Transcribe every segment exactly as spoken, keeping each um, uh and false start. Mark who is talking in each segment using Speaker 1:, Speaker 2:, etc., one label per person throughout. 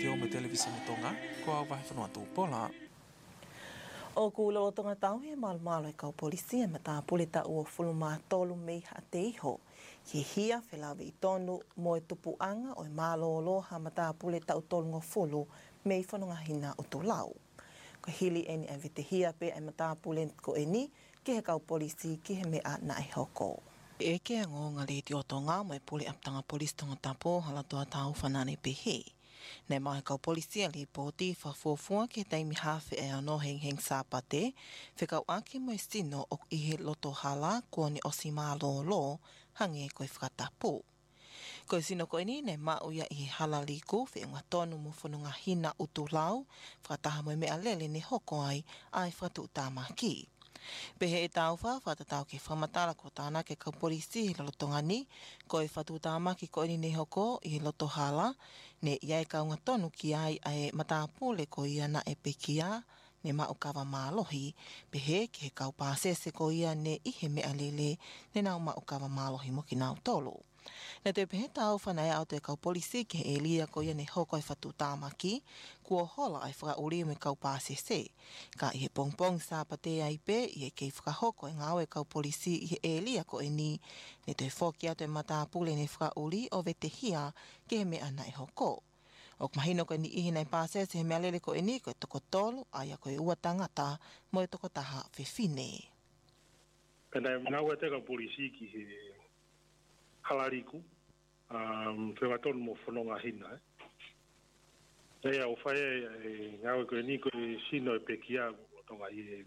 Speaker 1: video me televisão tonga ko au vai whanua tū pola.
Speaker 2: O kulo o tonga tau he mal malo e kau polisia ma tā pulita ua fuluma tolu mei ha te iho. He hia whelawe i tonu mo e tupu anga o e malo o loha ma tā pulita o tolu ngofulu mei whanunga hina o tō lau. Ko hili eni e vite hia pe e ma tā pulenta ko e ni ki he kau polisi ki he mea na e hoko. E ke ango ngā leti o tonga mo e puli aptanga polisi tonga tapo hala toa tau whanane pe he. Nei mai kau polisia li poti whafofua ke taimi hawhi e ano heng heng sāpate, whikau aki mo e sino o ihe loto hala kua ni osi mālo lo hange koe whakatapo. Koe sino koe ni nei mauia i hala liku whi ngā tonu mu whanunga hina utu lau, whakataha mo e mea lele ni hoko ai ai whatu utamaki. Pehe e tau wha, whatatau ke whamatara ko tāna ke kau polisi i lalotonga ni, ko e whatu tāmaki ko ini ne hoko i loto hala, ne iai kau ngā tonu ki ai ai matapule ko ia na e pekia, ne mau kawa mālohi, pehe ke he kau pāsese ko ia ne ihe mea lele, ne nau mau kawa mālohi mo ki nau tolu. Nā te pehe tau whanai au te kau polisi ke he elia ko ia ne hoko e whatu tāmaki, kua hola ai whakauri me kau pāsese. Ka i he pongpong sāpate ai pe, i he kei whakahoko e ngāo e kau polisi i he elia ko e ni, ne te whoki atu e matapule ne whakauri o vete hia ke he mea na e hoko. O mahino ko ni ihi nei pāsese he mea lele ko e ni ko e toko tolu, ai a ko e ua tangata mo e toko taha whiwhine.
Speaker 3: Pena ngāo e te kau polisi ki he halariku, um, whengatonu mo whanonga hina, eh. Nei au whae e ngāwe koe ni koe sino e pekia o tonga i he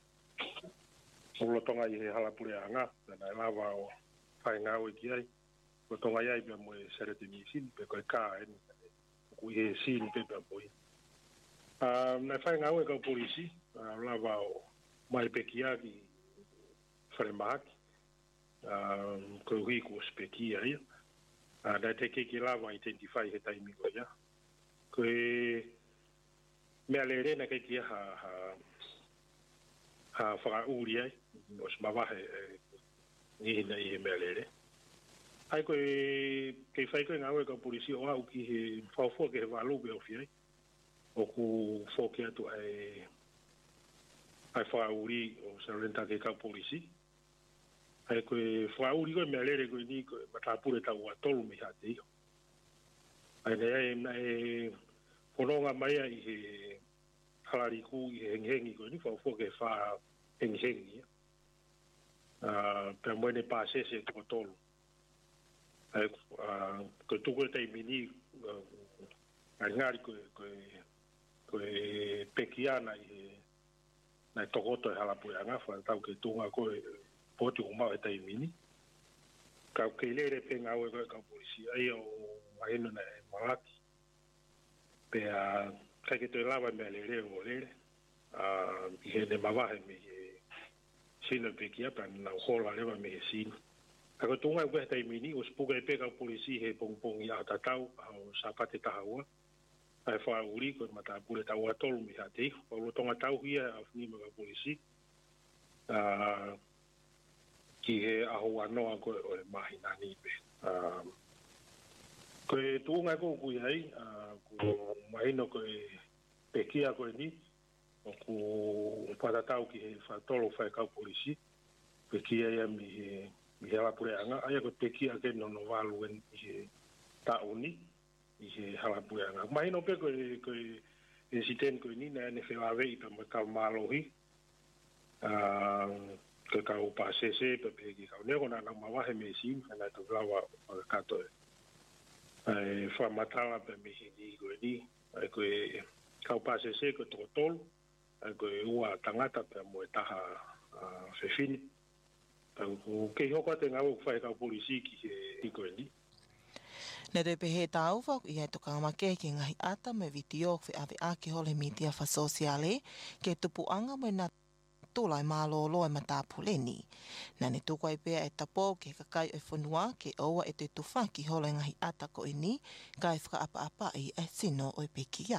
Speaker 3: o tonga i he halapure anga, nana e lawa o whae ngāwe ki ai, o tonga iai pia mo e serete mi sini, pe koe kā e ni, ku i he sini pe pia mo i. Um, nei whae ngāwe kau polisi, uh, lawa o mai pekia ki whare mahaki, Um, koe hui ko spekia ia. Uh, Nai te keke lawa identify he taimi koe ia. Koe mea le rena keke ha ha ha whakauri ai. O smawahe ni hina i he mea le re. Ai koe kei whai koe ngāwe ka polisi o au ki he whawhua ke he wālupe o whiai. O ku whoke atu ai ai whakauri o sarenta ke ka polisi. Ai koe whauri koe mea lere koe ni koe matapure tau a tolu me ha te iho. Ai nei na e whanonga mai i he halariku i he henghengi koe ni whauwhua ke wha henghengi. Uh, Pea moene pāsese toko tolu. Ai uh, koe tuko e tei mini uh, ai ngāri koe koe koe pekiana i he nai tokoto e halapure angawha tau ke tunga koe poti o mau e tai mini. Kau kei lere pe ngau e koe kau polisi ai o maino na e malaki. Pea kai ke toi lawa mea lere o lere. I he ne mawahe me he sino pe kia pa na hola lewa me he sino. Kako tunga e koe tai mini o spuka e pe kau polisi he pongpong i atatau au sapate tahaua. Ai wha uri koe mata pule tau atolu me ha te iho. Paulo tonga tau hia a whinima kau polisi. Uh, ki he aho anoa koe o le mahi nani pe. Um, koe tuunga ko kui hai, uh, ko mahino koe pekia koe ni, o ku whatatau ki he whatolo whae kau polisi, pekia ia mi he, mi he halapure anga, aia koe pekia ke nono walu en i he tauni, i he halapure anga. Mahino pe koe, koe incident koe ni, na ene whewawei pa ma kau mālohi, uh, ke kau pāsese, pepe ki kau nego nā nā mawahe me sin, nā tu lawa o kato e. Ai whamatala pe me hini koe ni, ai koe kau pāsese koe toko tolu, ai koe ua tangata pe mo e taha whewhini. Kei hoko te ngau whae kau polisi ki he koe ni.
Speaker 2: Nē te pehe tāu whak i hei toka amake ki ngahi ata me vitio whi awe ake hole mitia wha sosiale, ke tupu anga mo nā tūlai mālo loe matapuleni. Nani tukai pēr e tapo ke kakai e whanua ke oua e te tuwhaki hole ngahi ata ko ini, kai whaka apa apa i e sino o e pekia.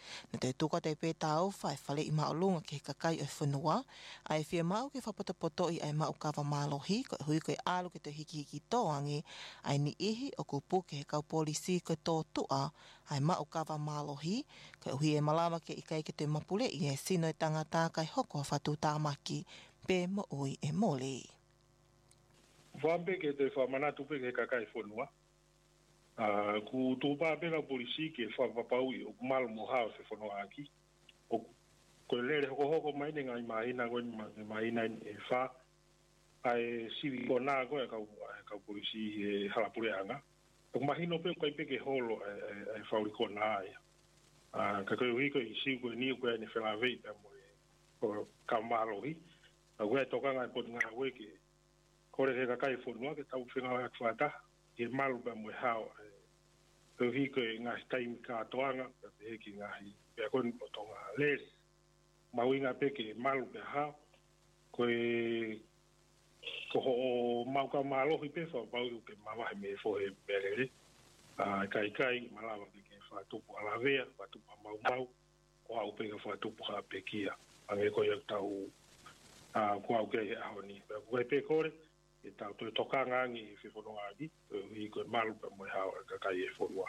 Speaker 2: Na te tuka te pētā au whai whale i maolunga ke kakai o whanua, ai whia mau ke whapotopoto i ai mau kawa mālohi, ko hui koe alu ke te hiki hiki tōangi, ai ni ihi o kupu ke he kau polisi ko tō tua, ai mau kawa mālohi, ko hui e malama ke i kai ke te mapule i e sino e tangata kai hoko a whatu tāmaki, pē mo ui e mole.
Speaker 3: Whampe ke te whamanatu pe ke kakai whanua. Uh, ku tūpā pēra polisi ke whapapau i o kumalo mo hao se whanua aki. O koe lere hoko hoko maine ngai mahina koe ni mahina e wha. Ai sivi ko nā koe kau, kau polisi e halapure anga. O mahino pe kai pe ke holo e whauri ko nā ia. Uh, ka koe hiko i siu koe niu koe ni whelawei pe mo e ko kamalohi. A koe toka ngai pot ngā koe ke kore ke kakai whanua ke tau whenga o ak whata. Ke malu pe mo e hao. Ko hiko e ngahi taimi kātoanga, pe heki ngahi pe akoni o tonga lere. Mauinga pe ke malu pe hao. Ko e ko ho o mauka malohi pe wha pau ke mawahe me fohe perere. Kai kai malawa pe ke whatupu alavea, whatupu mau mau, o au pe ke whatupu ha pe kia. Ange ko iak tau ko au kei he ahoni. Ko e pe kore, e tau toi toka ngangi i whiwhanonga aki, i koe malu pa moe hao ka kai e whanua.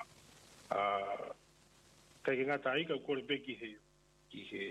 Speaker 3: Kai ke ngata ai, ka kore pe ki he, ki he,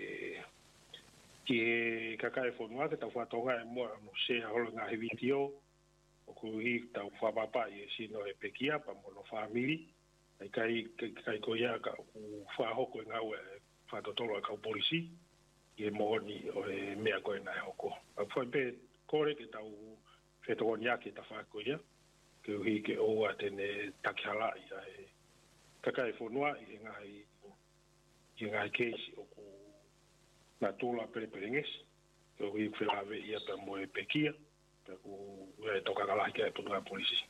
Speaker 3: ki he ka kai e whanua, ke tau whatonga e mua no se holo ngā he vitio, o ku hi tau whapapa i e sino e pekia, pa mono whamiri, ai kai, kai ko ia ka u whahoko e ngau e whatotolo e kau polisi, i e mohoni o e mea koe nai hoko. Pwai pe kore ke tau whetoko ni ake ta whako ia, ke uhi ke oua tene takihala i ai kakai whanua i ngai i ngai keisi o ku nā tūla pere perenges, ke uhi whelawe ia pe moe pekia, pe ku ue toka kalahi kia e putunga polisi.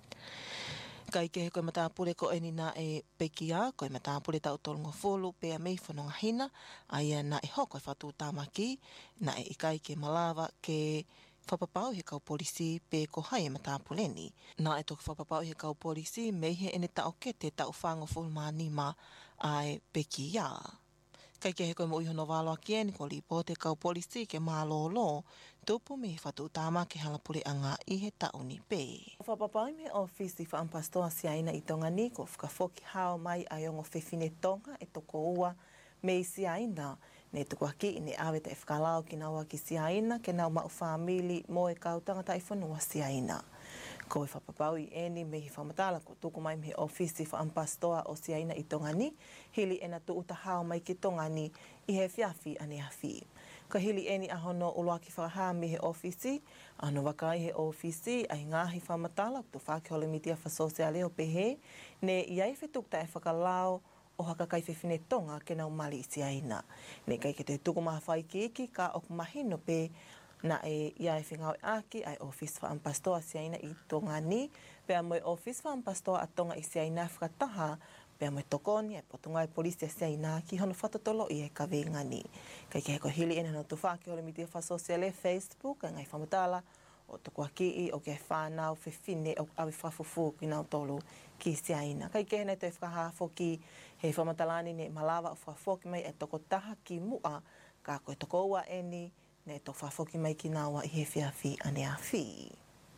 Speaker 2: Kai ke he koe matāpure ko eni nā e pekia, koe matāpure tau tolungo wholu, pēa mei whanonga hina, aia nā e hoko e whatu tāmaki, nā e ikai ke malawa ke whapapau he kau polisi pē ko hai e matāpuleni. Nā e toku whapapau he kau polisi mei he ene tau ke te tau whango fulmanima ai pekia. Kai ke he koe mo ihono walo aki eni ko lipo te kau polisi ke mālolo, tupu me he whatu tāma ke halapure anga i he tauni pē. Whapapau me ofisi whaampastoa si aina i tonga ni ko whakafoki hao mai ai ongo whewhine tonga e toko ua me si aina. Ne tuku aki i ne awe te whakalao ki nau aki si aina ke nau mau whamili mo e kau tangata i whanua si aina. Ko e whapapau i eni me hi whamatala ko tuku mai me he ofisi whaampastoa o si aina i Tongani, hili ena tu uta hao mai ki Tongani i he whiawhi ane awhi. Ka hili eni ahono uloaki whakaha me he ofisi, ano wakai he ofisi ai ngahi whamatala ko tu whakehole mitia whasosiale o pehe, ne iai whetukta e whakalao o haka kai whiwhine tonga ke nau mali si aina. Ne kai ke te tuku maha whai ki iki ka o kumahino pe na e iai whengau e aki ai office whaampastoa si aina i Tongani, pea moe office whaampastoa a tonga i si aina whakataha, pea moe tokoni e potunga e polisi si aina ki hono whatatolo i e kawengani. Kai ke heko hili ena no tu whakehole mitia whasosiale Facebook, ngai whamatala, o tuku aki i o ke whanau whiwhine o awi whafufu ki nau tolu ki si aina. Kai ke hene te whakahafo ki he whamatalani ne malawa o whafoki mai e toko taha ki mua, ka koe toko ua eni, ne to whafoki mai ki nawa i he whiawhi ane a whi.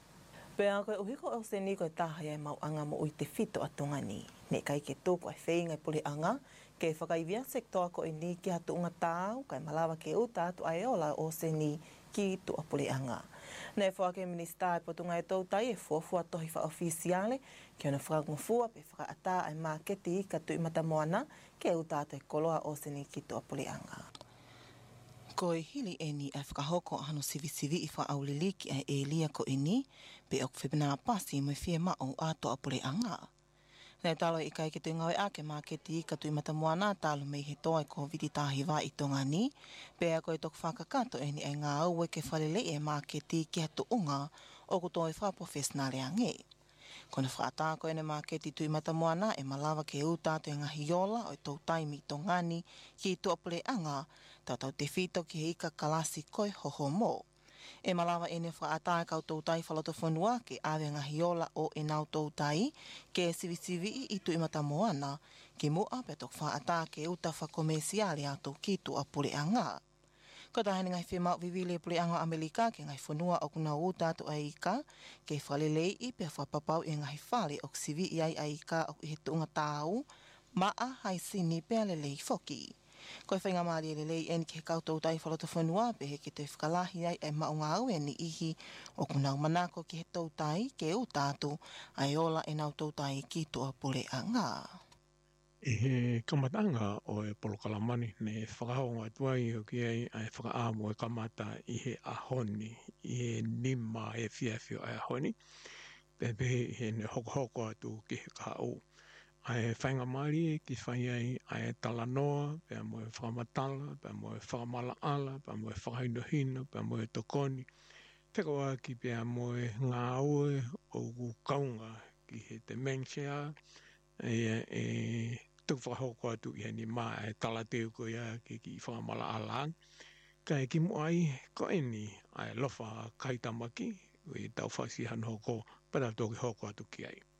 Speaker 2: Pea koe uhiko o se ni koe taha e mau anga mo ui te whito a Tongani. Ne kai ke tōko e wheinga i pule anga, ke whakaiwia sektoa ko e ni ki hatu unga tāu, kai malawa ke uta atu ai ola o se ni ki tu a pule anga. Ne whake minista e potunga e tau tai e fuafua tohi wha ofisiale, ki ona whakangofua pe whakaata ai māketi i katu i matamoana, ke uta atu e koloa o se ni ki tu a pule anga. Ko e hili e ni e whakahoko ahano sivi sivi i wha auliliki e e lia ko e ni, pe ok whipina pasi mo e whie mao a to a pule anga. Nei talo i kai ke te ngawe ake māketi i katu i matamoana talo mei he toa e ko viti tahi wā i Tongani, pe a koe toku whakakato e ni e ngā au e ke whalele e māketi ki hatu unga o ko toi wha professionale ange. Kona whaata ko ene māketi tu i matamoana e malawa ke utātu e ngahi yola o tau taimi i Tongani ki i tuapule anga, tau tau te whito ki he ika kalasi koe hoho mō. E malawa ene whaata e kau tau tai whaloto whanua ke awe ngahi yola o e nau tau tai ke sivi sivi i tu i matamoana Ki mua pe tok wha ata ke uta wha komesiale ato ki tu a pule anga. Ko tahe ngai whima viwile pule anga Amerika ke ngai whanua o kuna o tātu a ika ke whalelei i pe whapapau e ngai whale o ksivi i ai a ika o i he tunga tāu maa hai sini pe alelei foki. Ko e whainga maari alelei eni ke kautou tai whalota whanua pe he ke te whakalahi ai e maunga au e ni ihi o kuna manako ki he tau tai ke o tātu ai ola e nau tau tai ki toa pule anga.
Speaker 4: I he kamatanga o e polokalamani ne whakahaonga tuai o ki ai ai whakaamo e kamata i he ahoni, i he nima e whiawhio ai ahoni, pe pehe he ne hoko atu ki he kahau. Ai whainga maari ki whai ai ai talanoa, pe mo e whakamatala, pe mo e whakamala ala, pe mo e whakainohina, pe mo e tokoni. Whekawa ki pe mo e ngā ue o ku kaunga ki he dementia, e e tuku whakahoko atu i heni mā e tala teo ko ia ki ki whakamala alang. Kai ki mo ai ko eni ai lofa kaitamaki, i tau whasi han hoko, pada toki hoko atu ki ai.